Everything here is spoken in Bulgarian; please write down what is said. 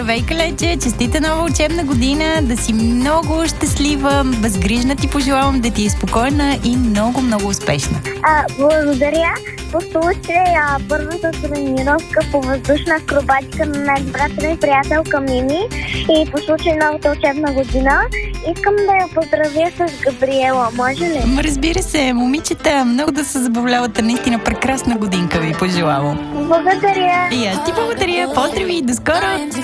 Здравей, Калече! Честита нова учебна година! Да си много щастлива, безгрижна ти пожелавам, да ти е спокойна и много, много успешна. Благодаря. По случай първата тренировка по въздушна акробатика на най-добрата ми приятелка Мими и по случай новата учебна година искам да я поздравя с Габриела. Може ли? Разбира се, момичета, много да се забавлявате, наистина прекрасна годинка ви пожелавам. Благодаря. И аз ти благодаря, поздрави, до скоро!